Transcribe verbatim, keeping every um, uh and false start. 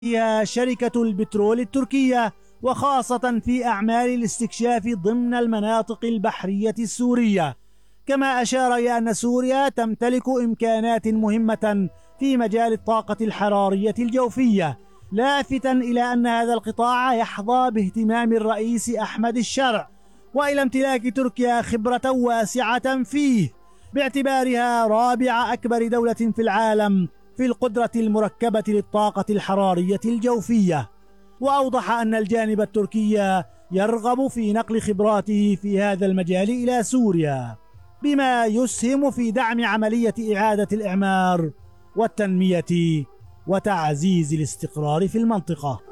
فيها شركة البترول التركية، وخاصة في أعمال الاستكشاف ضمن المناطق البحرية السورية. كما أشار إلى أن سوريا تمتلك إمكانات مهمة في مجال الطاقة الحرارية الجوفية، لافتا إلى أن هذا القطاع يحظى باهتمام الرئيس أحمد الشرع، وإلى امتلاك تركيا خبرة واسعة فيه، باعتبارها رابع أكبر دولة في العالم في القدرة المركبة للطاقة الحرارية الجوفية. وأوضح أن الجانب التركي يرغب في نقل خبراته في هذا المجال إلى سوريا، بما يسهم في دعم عملية إعادة الإعمار والتنمية وتعزيز الاستقرار في المنطقة.